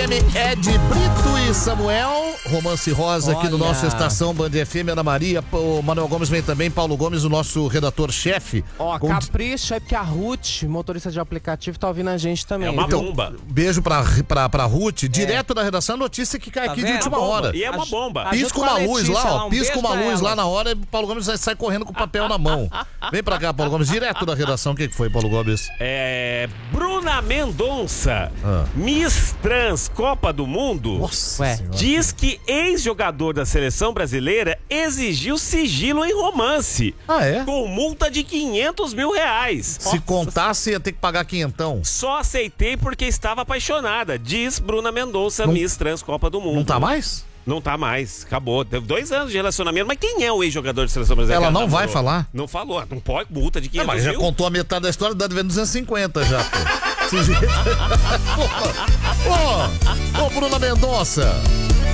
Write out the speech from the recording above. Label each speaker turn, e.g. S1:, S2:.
S1: FM, Ed Brito e Samuel. Romance Rosa aqui no nosso Estação Band FM, Ana Maria. O Manuel Gomes vem também, Paulo Gomes, o nosso redator-chefe.
S2: Capricha é porque a Ruth, motorista de aplicativo, tá ouvindo a gente também.
S3: É uma bomba.
S1: Beijo pra Ruth, direto da redação, notícia que cai aqui de última hora.
S3: E é uma bomba.
S1: Pisca uma luz lá, ó. Pisca uma luz lá na hora e o Paulo Gomes sai correndo com o papel na mão. Vem pra cá, Paulo Gomes, direto da redação. O que foi, Paulo Gomes?
S3: Bruna Mendonça, Miss Trans Copa do Mundo, diz que ex-jogador da seleção brasileira exigiu sigilo em romance. Com multa de R$500 mil.
S1: Se contasse, ia ter que pagar quinhentão.
S3: Só aceitei porque estava apaixonada, diz Bruna Mendonça, Miss Trans Copa do Mundo.
S1: Não tá mais?
S3: Não tá mais, acabou. Teve 2 anos de relacionamento, mas quem é o ex-jogador de seleção brasileira?
S1: Ela não vai falar?
S3: Não falou, não pode, multa de 500
S1: mas já
S3: mil.
S1: contou a metade da história, dá devendo 250 já, pô. Ô, Bruna Mendonça.